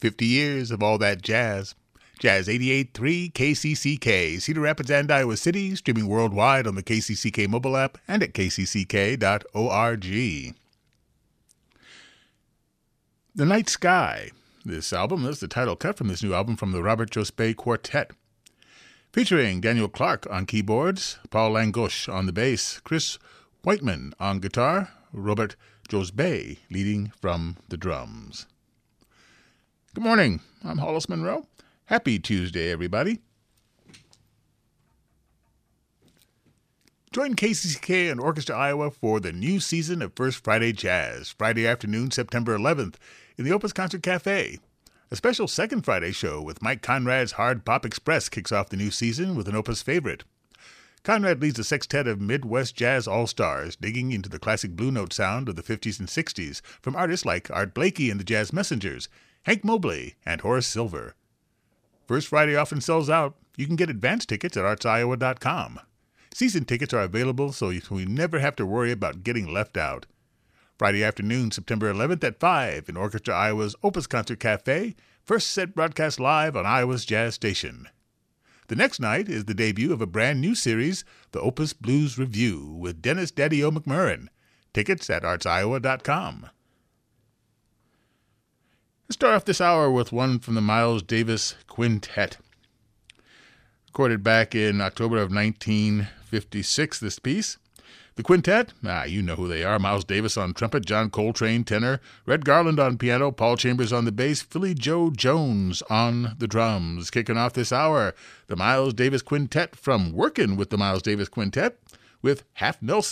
50 years of all that jazz. Jazz 88.3 KCCK, Cedar Rapids and Iowa City, streaming worldwide on the KCCK mobile app and at kcck.org. The Night Sky. This album is the title cut from this new album from the Robert Josbey Quartet. Featuring Daniel Clark on keyboards, Paul Langouche on the bass, Chris Whiteman on guitar, Robert Josbey leading from the drums. Good morning. I'm Hollis Monroe. Happy Tuesday, everybody. Join KCCK and Orchestra Iowa for the new season of First Friday Jazz, Friday afternoon, September 11th, in the Opus Concert Cafe. A special Second Friday show with Mike Conrad's Hard Pop Express kicks off the new season with an Opus favorite. Conrad leads a sextet of Midwest jazz all-stars, digging into the classic Blue Note sound of the 50s and 60s from artists like Art Blakey and the Jazz Messengers, Hank Mobley, and Horace Silver. First Friday often sells out. You can get advance tickets at artsiowa.com. Season tickets are available so you never have to worry about getting left out. Friday afternoon, September 11th at 5 in Orchestra Iowa's Opus Concert Cafe, first set broadcast live on Iowa's Jazz Station. The next night is the debut of a brand new series, the Opus Blues Review, with Dennis Daddy-O McMurrin. Tickets at artsiowa.com. Let's start off this hour with one from the Miles Davis Quintet. Recorded back in October of 1956, this piece. The quintet, you know who they are. Miles Davis on trumpet, John Coltrane tenor, Red Garland on piano, Paul Chambers on the bass, Philly Joe Jones on the drums. Kicking off this hour, the Miles Davis Quintet from Workin' with the Miles Davis Quintet with Half Nelson.